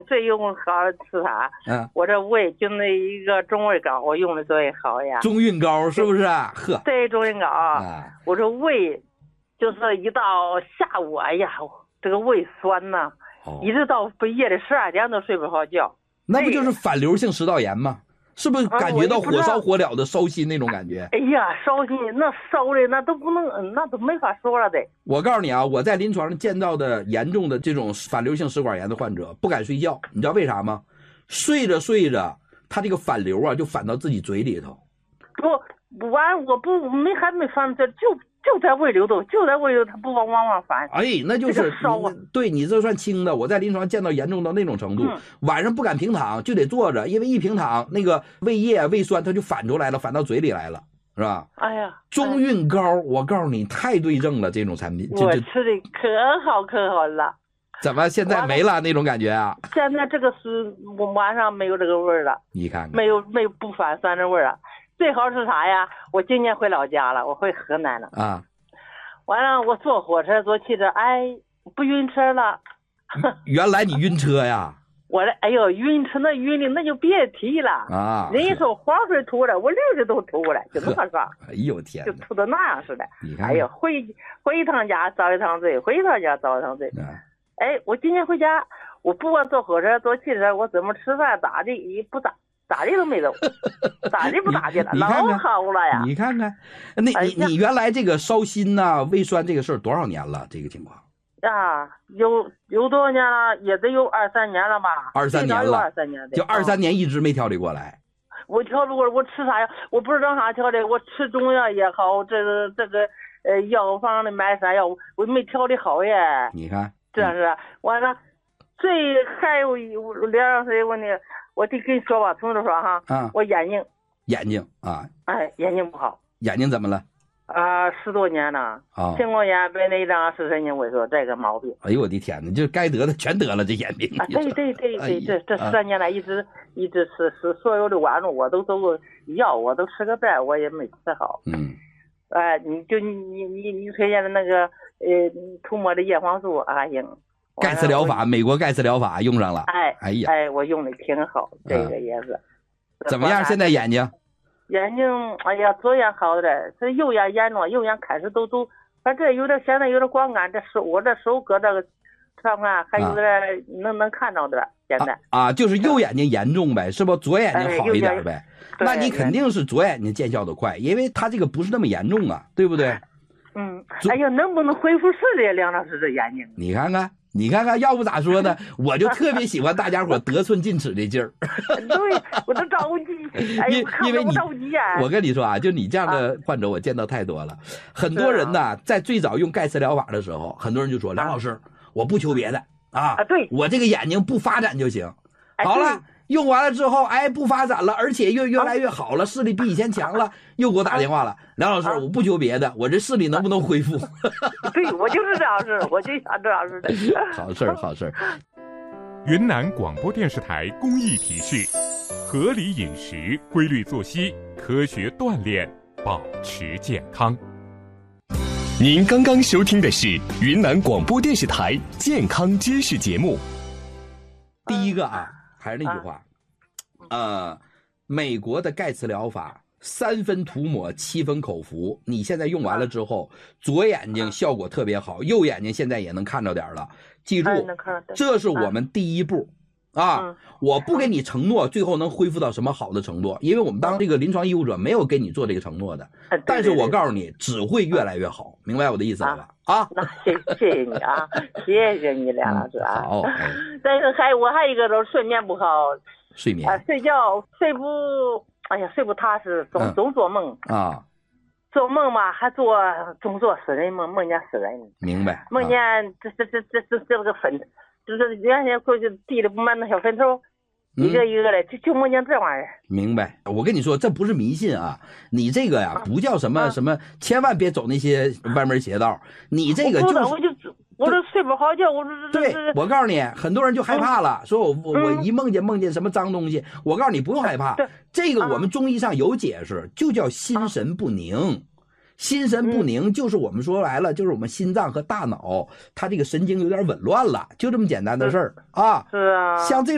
最用好吃啥？我这胃就那一个中胃膏，我用的最好呀。 中运膏是不是啊？呵， 对，中运膏我这胃就是一到下午，哎呀，这个胃酸呐，一直到夜里12点都睡不好觉。 那不就是反流性食道炎吗？是不是感觉到火烧火燎的烧心那种感觉？ 哎呀，烧心，那烧的那都不能，那都没法说了得。 我告诉你啊，我在临床上见到的严重的这种反流性食管炎的患者不敢睡觉，你知道为啥吗？睡着睡着，他这个反流啊就反到自己嘴里头。还没反，这就在胃流头，就在胃流，它不往反。 哎，那就是烧啊！ 对你这算轻的。我在临床见到严重到那种程度，晚上不敢平躺，就得坐着，因为一平躺那个胃液胃酸它就反出来了，反到嘴里来了，是吧？ 哎呀， 中运膏，我告诉你太对症了，这种产品我吃的可好了。 怎么现在没了那种感觉啊？ 现在这个是我晚上没有这个味儿了， 你看看， 没有不反酸的味儿了。最好是啥呀？我今年回老家了，我回河南了啊。 完了，我坐火车坐汽车，哎，不晕车了。 原来你晕车呀？ 我这哎呦，晕车那晕的那就别提了啊！ 人家说黄水吐了，我流水都吐了，就那么说。 哎呦天， 就吐的那样似的。 你看， 哎呦，回一趟家遭一趟罪，回一趟家遭一趟罪。哎，我今天回家，我不管坐火车坐汽车，我怎么吃饭咋的咋地都没走，咋地不咋地了，老好了呀！ 你看看，你原来这个烧心呐、胃酸这个事儿多少年了？这个情况啊，有多少年了？也得有2-3年了吧 ？23年了 ，23年的， 就23年一直没调理过来。 我调理过，我吃啥呀？我不知道啥调理，我吃中药也好，这个药房里买啥药，我没调理好耶。 你看， 这是完了，还有2样事问题。我得跟你说吧，从头说哈。我眼睛啊， 哎，眼睛不好。 眼睛怎么了 ？10多年了。青光眼、白内障、视神经萎缩这个毛病。 哎呦我的天哪，就该得的全得了，这眼病。 对，这10年来一直吃所有的弯路，我都走过药，我都吃个遍，我也没吃好。你推荐的那个涂抹的叶黄素啊行。 盖茨疗法，美国盖茨疗法用上了。哎呀， 我用的挺好，这个也是。 怎么样？现在眼睛？ 哎呀，左眼好点，这右眼严重，右眼开始都，反正现在有点光感，我这手搁这个看看还有点能看着点，现在。 就是右眼睛严重呗，是不？左眼睛好一点呗。那你肯定是左眼睛见效的快，因为他这个不是那么严重啊，对不对？ 哎呀，能不能恢复视力，梁老师这眼睛？ 你看看，要不咋说呢？我就特别喜欢大家伙得寸进尺的劲儿。 对，我都着急。 因为你着急呀。 我跟你说啊，就你这样的患者，我见到太多了。很多人呢，在最早用盖茨疗法的时候，很多人就说：“梁老师，我不求别的对， 我这个眼睛不发展就行。”好了。用完了之后，不发展了，而且越来越好了，视力比以前强了，又给我打电话了，梁老师，我不求别的，我这视力能不能恢复？ 对，我就是这样式，我就想这样式的。 好事。 云南广播电视台公益提示：合理饮食、规律作息、科学锻炼，保持健康。 您刚刚收听的是云南广播电视台健康知识节目。 第一个还是那句话，美国的盖茨疗法3分涂抹7分口服，你现在用完了之后，左眼睛效果特别好，右眼睛现在也能看着点了。记住，这是我们第一步我不给你承诺最后能恢复到什么好的程度，因为我们当这个临床医护者没有给你做这个承诺的。但是我告诉你，只会越来越好，明白我的意思了吧？ 那谢谢你啊，谢谢你梁老师啊。 好。 但是我还有一个就是睡眠不好， 睡眠睡觉睡不踏实，总做梦做梦嘛，还总做死人梦，梦见死人。 明白。 梦见这个坟，就是原先过去地里不满那小坟头，一个一个的，就梦见这玩意儿。 明白。我跟你说，这不是迷信啊，你这个呀不叫什么什么，千万别走那些歪门邪道。你这个我都睡不好觉， 对，我告诉你，很多人就害怕了，说我一梦见什么脏东西，我告诉你不用害怕，这个我们中医上有解释，就叫心神不宁。心神不宁就是我们说白了，就是我们心脏和大脑它这个神经有点紊乱了，就这么简单的事儿是啊。 像这